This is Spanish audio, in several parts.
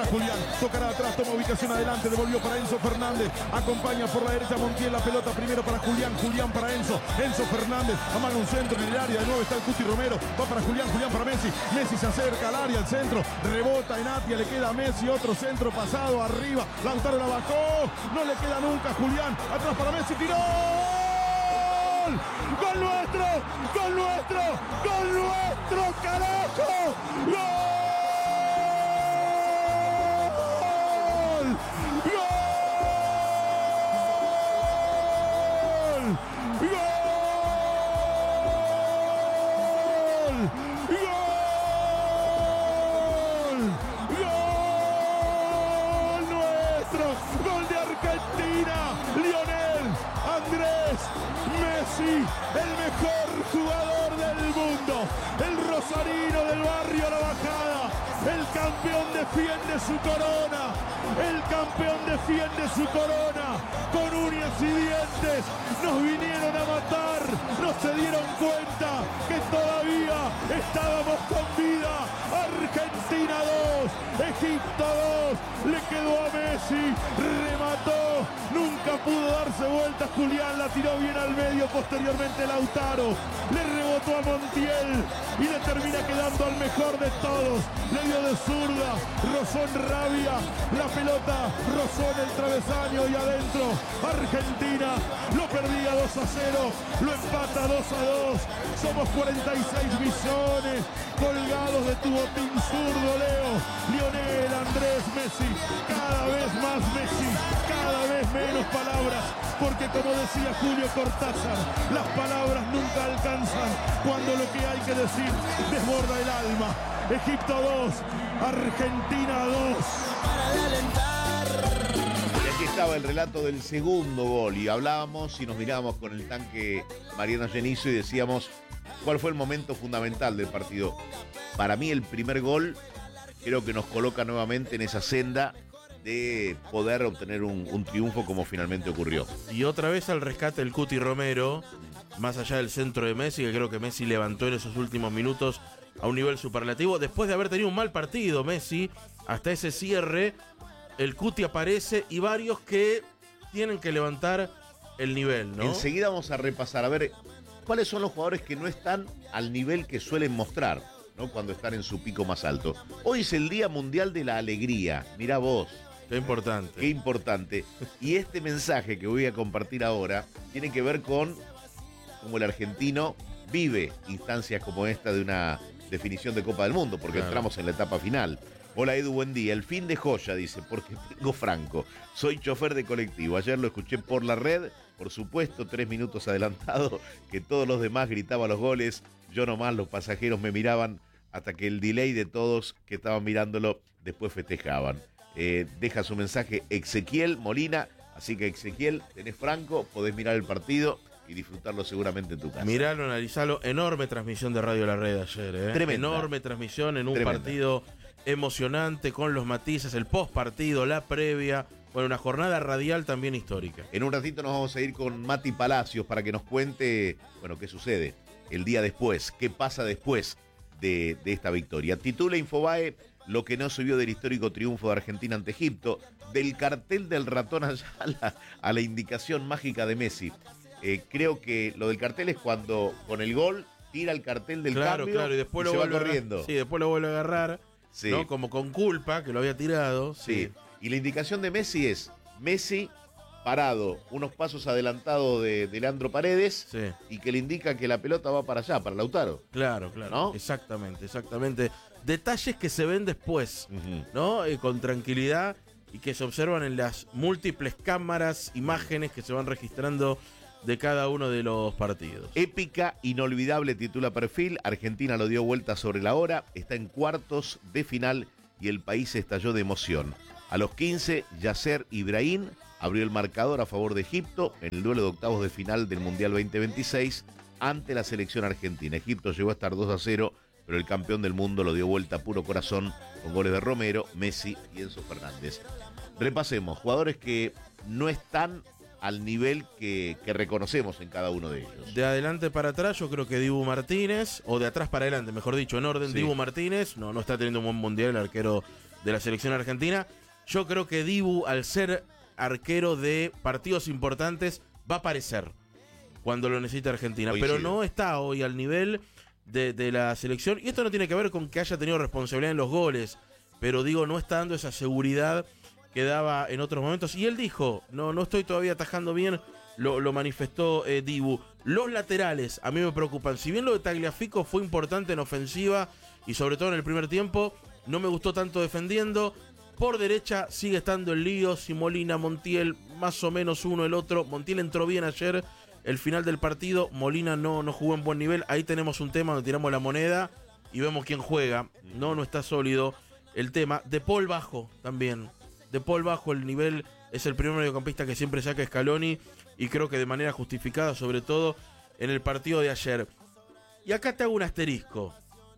Julián, tocará atrás, toma ubicación adelante, devolvió para Enzo Fernández, acompaña por la derecha Montiel, la pelota primero para Julián, Julián para Enzo Fernández, amaga un centro en el área, de nuevo está el Cuti Romero, va para Julián para Messi, Messi se acerca al área, al centro, rebota en Atia, le queda a Messi, otro centro pasado, arriba, Lautaro la bajó, no le queda nunca Julián, atrás para Messi, tiró. ¡Gol nuestro! ¡Gol nuestro! ¡Gol nuestro, carajo! ¡Gol! ¡Gol! ¡Gol! ¡Gol de Argentina! Lionel Andrés Messi, el mejor jugador del mundo, el rosarino del barrio La Bajada, el campeón defiende su corona, el campeón defiende su corona, con uñas y dientes, nos vinieron a matar, no se dieron cuenta que todavía estábamos con vida. Argentina 2, Egipto 2, le quedó a Messi, remató, nunca pudo darse vuelta Julián, la tiró bien al medio, posteriormente Lautaro, le rebotó a Montiel y le termina quedando al mejor de todos, le dio de zurda, rozó en Rabia, la pelota rozó en el travesaño y adentro, Argentina lo perdía 2-0, lo empata 2-2, somos 46 millones colgados de tu botín zurdo, Leo. Lionel Andrés Messi, cada vez más Messi, cada vez menos palabras, porque como decía Julio Cortázar, las palabras nunca alcanzan cuando lo que hay que decir desborda el alma. Egipto 2, Argentina 2. Y aquí estaba el relato del segundo gol y hablábamos y nos mirábamos con el tanque Mariano Genizo y decíamos cuál fue el momento fundamental del partido. Para mí el primer gol creo que nos coloca nuevamente en esa senda de poder obtener un triunfo como finalmente ocurrió. Y otra vez al rescate el Cuti Romero, más allá del centro de Messi, que creo que Messi levantó en esos últimos minutos a un nivel superlativo. Después de haber tenido un mal partido Messi, hasta ese cierre, el Cuti aparece y varios que tienen que levantar el nivel, ¿no? Enseguida vamos a repasar, a ver, cuáles son los jugadores que no están al nivel que suelen mostrar, ¿no? Cuando están en su pico más alto. Hoy es el Día Mundial de la Alegría, mirá vos. Qué importante. Qué importante. Y este mensaje que voy a compartir ahora tiene que ver con cómo el argentino vive instancias como esta de una definición de Copa del Mundo, porque claro, entramos en la etapa final. Hola Edu, buen día. El fin de joya, dice, porque tengo franco. Soy chofer de colectivo. Ayer lo escuché por la red, por supuesto, 3 minutos adelantado, que todos los demás gritaban los goles. Yo nomás, los pasajeros me miraban hasta que el delay de todos que estaban mirándolo después festejaban. Deja su mensaje Ezequiel Molina, así que Ezequiel, tenés franco, podés mirar el partido y disfrutarlo seguramente en tu casa. Miralo, analizalo, enorme transmisión de Radio La Red ayer, Tremenda. Enorme transmisión en un Tremenda. partido emocionante con los matices, el post partido, la previa, bueno, una jornada radial también histórica. En un ratito nos vamos a ir con Mati Palacios para que nos cuente, bueno, qué sucede el día después, qué pasa después de esta victoria. Titula Infobae lo que no se vio del histórico triunfo de Argentina ante Egipto, del cartel del ratón Ayala a la indicación mágica de Messi. Creo que lo del cartel es cuando con el gol tira el cartel del cambio y después y lo se va vuelve corriendo. Sí, después lo vuelve a agarrar, sí, ¿no? Como con culpa, que lo había tirado. Sí. Y la indicación de Messi es Messi parado unos pasos adelantado de Leandro Paredes, sí, y que le indica que la pelota va para allá, para Lautaro. Claro, ¿no? Exactamente. Detalles que se ven después, ¿no? Con tranquilidad y que se observan en las múltiples cámaras, imágenes que se van registrando de cada uno de los partidos. Épica, inolvidable, titula Perfil. Argentina lo dio vuelta sobre la hora, está en cuartos de final y el país estalló de emoción. A los 15, Yasser Ibrahim abrió el marcador a favor de Egipto en el duelo de octavos de final del Mundial 2026 ante la selección argentina. Egipto llegó a estar 2-0, pero el campeón del mundo lo dio vuelta a puro corazón con goles de Romero, Messi y Enzo Fernández. Repasemos, jugadores que no están al nivel que reconocemos en cada uno de ellos. De adelante para atrás, yo creo que Dibu Martínez, o de atrás para adelante, mejor dicho, en orden, sí. Dibu Martínez no está teniendo un buen mundial, el arquero de la selección argentina. Yo creo que Dibu, al ser arquero de partidos importantes, va a aparecer cuando lo necesita Argentina, pero no está hoy al nivel de la selección, y esto no tiene que ver con que haya tenido responsabilidad en los goles, pero digo, no está dando esa seguridad que daba en otros momentos, y él dijo, no estoy todavía atajando bien, lo manifestó Dibu. Los laterales a mí me preocupan, si bien lo de Tagliafico fue importante en ofensiva, y sobre todo en el primer tiempo, no me gustó tanto defendiendo. Por derecha sigue estando el lío, si Molina, Montiel, más o menos uno el otro. Montiel entró bien ayer, el final del partido, Molina no jugó en buen nivel. Ahí tenemos un tema donde tiramos la moneda y vemos quién juega. No está sólido el tema. De Paul bajo también. De Paul bajo, el nivel es el primer mediocampista que siempre saca Scaloni, y creo que de manera justificada, sobre todo en el partido de ayer. Y acá te hago un asterisco.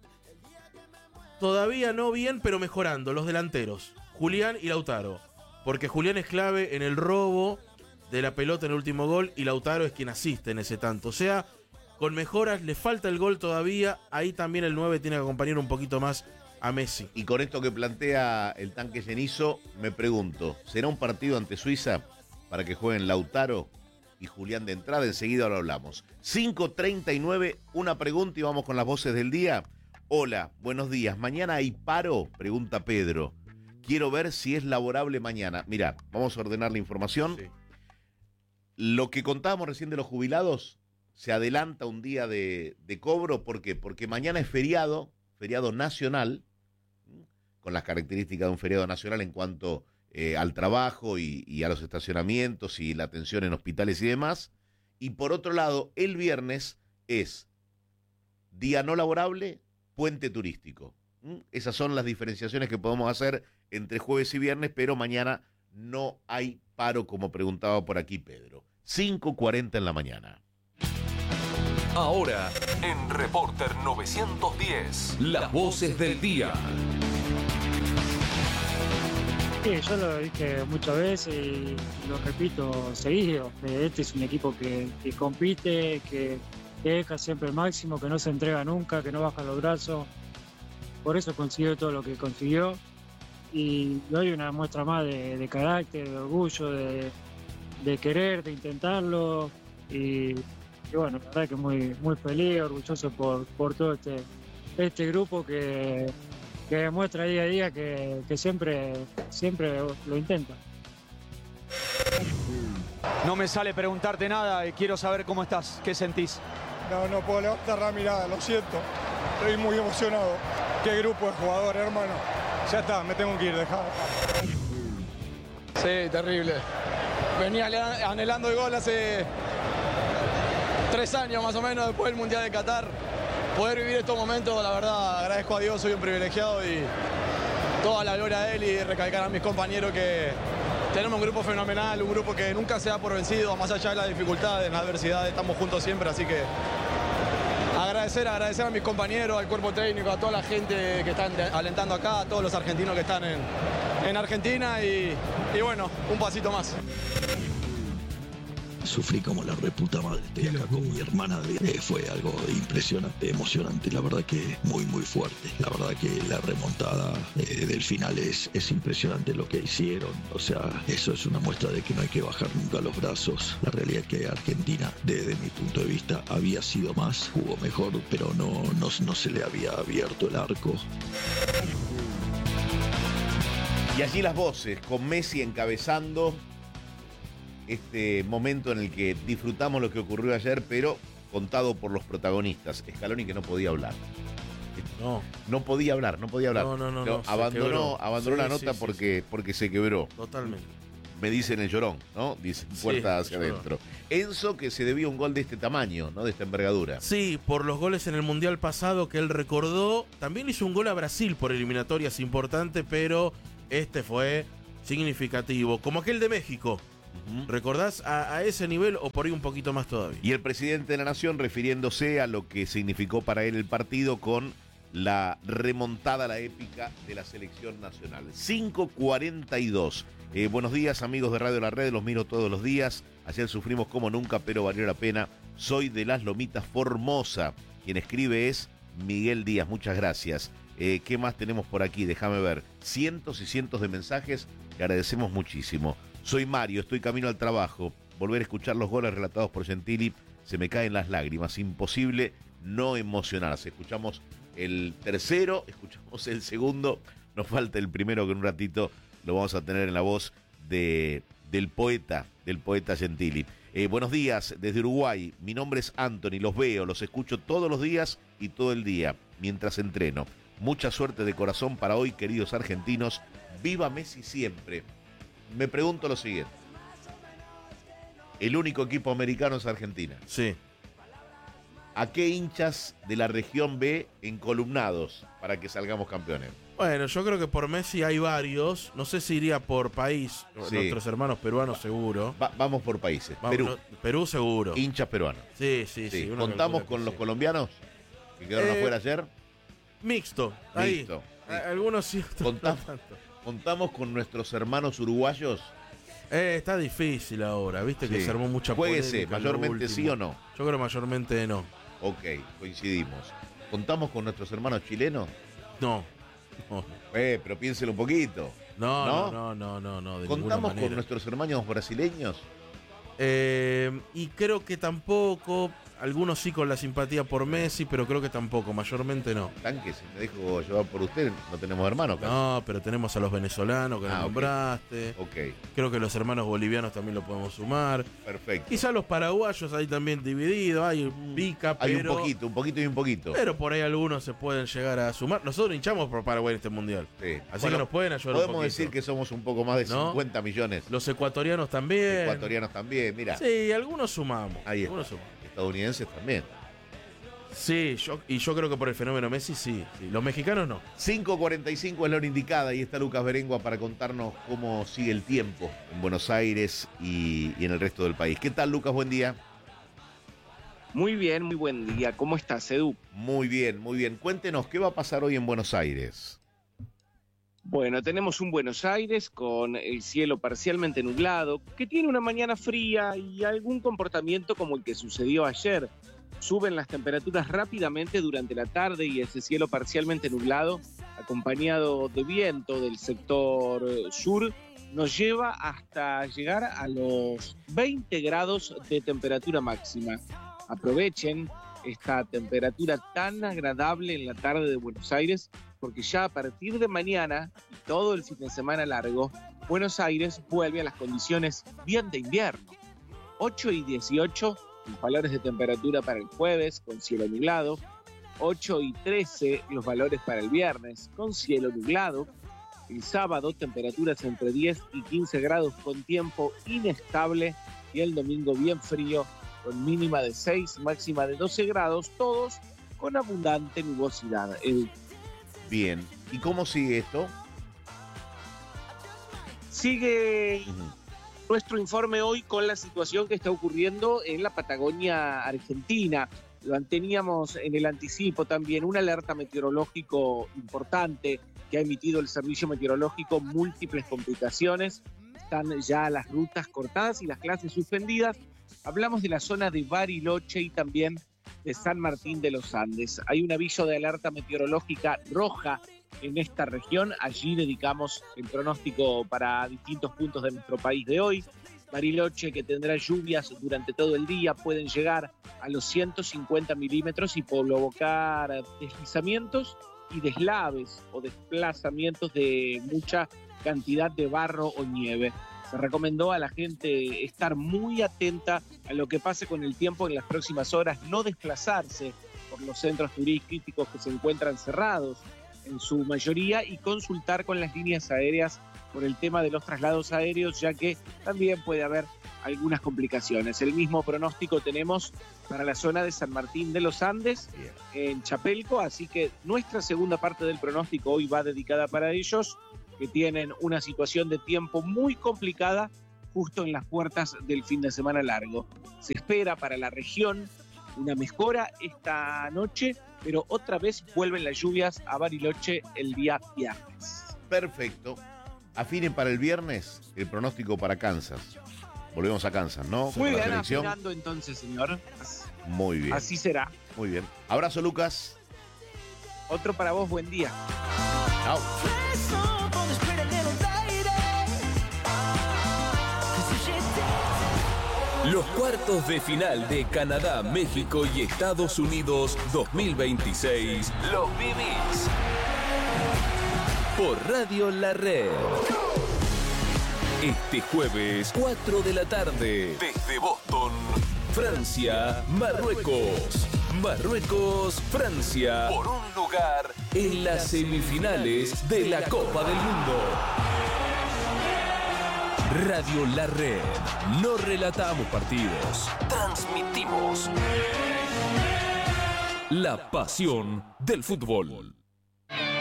Todavía no bien, pero mejorando los delanteros, Julián y Lautaro, porque Julián es clave en el robo de la pelota en el último gol, y Lautaro es quien asiste en ese tanto. O sea, con mejoras, le falta el gol todavía. Ahí también el 9 tiene que acompañar un poquito más a Messi. Y con esto que plantea el tanque Cenizo, me pregunto, ¿será un partido ante Suiza para que jueguen Lautaro y Julián de entrada? Enseguida lo hablamos. 5:39, una pregunta y vamos con las voces del día. Hola, buenos días. ¿Mañana hay paro? Pregunta Pedro. Quiero ver si es laborable mañana. Mirá, vamos a ordenar la información. Sí. Lo que contábamos recién de los jubilados, se adelanta un día de cobro. ¿Por qué? Porque mañana es feriado nacional, con las características de un feriado nacional en cuanto al trabajo y a los estacionamientos y la atención en hospitales y demás. Y por otro lado, el viernes es día no laborable, puente turístico. Esas son las diferenciaciones que podemos hacer entre jueves y viernes, pero mañana no hay paro, como preguntaba por aquí Pedro. 5:40 en la mañana. Ahora, en Reporter 910, las voces del día. Sí, yo lo dije muchas veces y lo repito seguido. Este es un equipo que compite, que deja siempre el máximo, que no se entrega nunca, que no baja los brazos. Por eso consiguió todo lo que consiguió. Y hoy una muestra más de carácter, de orgullo, de querer, de intentarlo. Y bueno, la verdad que muy feliz, orgulloso por todo este grupo que demuestra día a día que siempre lo intenta. No me sale preguntarte nada y quiero saber cómo estás, qué sentís. No puedo levantar la mirada, lo siento. Estoy muy emocionado. Qué grupo de jugadores, hermano. Ya está, me tengo que ir, dejá. Sí, terrible. Venía anhelando el gol hace 3 años más o menos después del Mundial de Qatar. Poder vivir estos momentos, la verdad, agradezco a Dios, soy un privilegiado y toda la gloria a él, y recalcar a mis compañeros que tenemos un grupo fenomenal, un grupo que nunca se da por vencido, más allá de las dificultades, de las adversidades, estamos juntos siempre, así que agradecer a mis compañeros, al cuerpo técnico, a toda la gente que están alentando acá, a todos los argentinos que están en Argentina y bueno, un pasito más. Sufrí como la reputa madre, estoy acá con mi hermana, fue algo impresionante, emocionante, la verdad que muy fuerte, la verdad que la remontada del final es impresionante lo que hicieron, o sea, eso es una muestra de que no hay que bajar nunca los brazos. La realidad es que Argentina, desde mi punto de vista, había sido más, jugó mejor, pero no se le había abierto el arco. Y allí las voces, con Messi encabezando este momento en el que disfrutamos lo que ocurrió ayer, pero contado por los protagonistas. Scaloni, que no podía hablar. No podía hablar. No, abandonó la nota porque se quebró. Totalmente. Me dicen el llorón, ¿no? Dicen puerta hacia adentro. Enzo, que se debía un gol de este tamaño, ¿no? De esta envergadura. Sí, por los goles en el Mundial pasado que él recordó. También hizo un gol a Brasil por eliminatorias importante, pero este fue significativo. Como aquel de México. ¿Recordás a ese nivel o por ahí un poquito más todavía? Y el presidente de la Nación refiriéndose a lo que significó para él el partido con la remontada, la épica de la selección nacional. 5:42. Buenos días, amigos de Radio La Red, los miro todos los días. Ayer sufrimos como nunca, pero valió la pena. Soy de Las Lomitas, Formosa. Quien escribe es Miguel Díaz, muchas gracias. ¿Qué más tenemos por aquí? Déjame ver. Cientos y cientos de mensajes. Le agradecemos muchísimo. Soy Mario, estoy camino al trabajo. Volver a escuchar los goles relatados por Gentili, se me caen las lágrimas. Imposible no emocionarse. Escuchamos el tercero, escuchamos el segundo. Nos falta el primero, que en un ratito lo vamos a tener en la voz del poeta Gentili. Buenos días, desde Uruguay. Mi nombre es Anthony, los veo, los escucho todos los días y todo el día, mientras entreno. Mucha suerte de corazón para hoy, queridos argentinos. ¡Viva Messi siempre! Me pregunto lo siguiente. El único equipo americano es Argentina. Sí. ¿A qué hinchas de la región B encolumnados para que salgamos campeones? Bueno, yo creo que por Messi hay varios. No sé si iría por país. Sí. Nuestros hermanos peruanos seguro. Vamos por países. Perú seguro. Hinchas peruanos. Sí. ¿Contamos con los colombianos que quedaron afuera ayer? Mixto. Mixto. Ahí. Algunos sí. ¿Contamos con nuestros hermanos uruguayos? Está difícil ahora, viste que se armó mucha polémica. Jueguese, mayormente sí o no. Yo creo mayormente no. Ok, coincidimos. ¿Contamos con nuestros hermanos chilenos? No. Pero piénselo un poquito. No, de ¿Contamos con nuestros hermanos brasileños? Y creo que tampoco. Algunos sí con la simpatía por Messi, pero creo que tampoco, mayormente no. Tanque, si me dejo llevar por usted, no tenemos hermanos. Casi. No, pero tenemos a los venezolanos que nombraste. Ok. Creo que los hermanos bolivianos también lo podemos sumar. Perfecto. Quizá los paraguayos ahí también divididos, hay pica, hay pero... un poquito y un poquito. Pero por ahí algunos se pueden llegar a sumar. Nosotros hinchamos por Paraguay en este mundial. Sí. Así que nos pueden ayudar un poquito. Podemos decir que somos un poco más de 50 millones. Los ecuatorianos también. Mira. Sí, algunos sumamos. Ahí algunos está. sumamos. Estadounidenses también. Sí, yo creo que por el fenómeno Messi sí. Los mexicanos no. 5:45 es la hora indicada y está Lucas Berengua para contarnos cómo sigue el tiempo en Buenos Aires y en el resto del país. ¿Qué tal, Lucas? Buen día. Muy bien, muy buen día. ¿Cómo estás, Edu? Muy bien, muy bien. Cuéntenos, ¿qué va a pasar hoy en Buenos Aires? Bueno, tenemos un Buenos Aires con el cielo parcialmente nublado, que tiene una mañana fría y algún comportamiento como el que sucedió ayer. Suben las temperaturas rápidamente durante la tarde y ese cielo parcialmente nublado, acompañado de viento del sector sur, nos lleva hasta llegar a los 20 grados de temperatura máxima. Aprovechen esta temperatura tan agradable en la tarde de Buenos Aires, porque ya a partir de mañana y todo el fin de semana largo, Buenos Aires vuelve a las condiciones bien de invierno. 8 y 18 los valores de temperatura para el jueves con cielo nublado, 8 y 13 los valores para el viernes con cielo nublado, el sábado temperaturas entre 10 y 15 grados con tiempo inestable y el domingo bien frío con mínima de 6, máxima de 12 grados, todos con abundante nubosidad. Bien, ¿y cómo sigue esto? Sigue nuestro informe hoy con la situación que está ocurriendo en la Patagonia Argentina. Lo teníamos en el anticipo también, un alerta meteorológico importante que ha emitido el Servicio Meteorológico, múltiples complicaciones. Están ya las rutas cortadas y las clases suspendidas. Hablamos de la zona de Bariloche y también de San Martín de los Andes. Hay un aviso de alerta meteorológica roja en esta región. Allí dedicamos el pronóstico para distintos puntos de nuestro país de hoy. Bariloche, que tendrá lluvias durante todo el día, pueden llegar a los 150 milímetros y provocar deslizamientos y deslaves o desplazamientos de mucha cantidad de barro o nieve. Se recomendó a la gente estar muy atenta a lo que pase con el tiempo en las próximas horas, no desplazarse por los centros turísticos que se encuentran cerrados en su mayoría y consultar con las líneas aéreas por el tema de los traslados aéreos, ya que también puede haber algunas complicaciones. El mismo pronóstico tenemos para la zona de San Martín de los Andes, en Chapelco, así que nuestra segunda parte del pronóstico hoy va dedicada para ellos, que tienen una situación de tiempo muy complicada justo en las puertas del fin de semana largo. Se espera para la región una mejora esta noche, pero otra vez vuelven las lluvias a Bariloche el día viernes. Perfecto. Afinen para el viernes el pronóstico para Kansas. Volvemos a Kansas, ¿no? Muy bien, afinando entonces, señor. Muy bien. Así será. Muy bien. Abrazo, Lucas. Otro para vos, buen día. Chao. Los cuartos de final de Canadá, México y Estados Unidos 2026 los vivís por Radio La Red. Este jueves, 4 de la tarde, desde Boston, Francia, Marruecos. Marruecos, Francia, por un lugar en las semifinales de la Copa del Mundo. Radio La Red. No relatamos partidos, transmitimos la pasión del fútbol.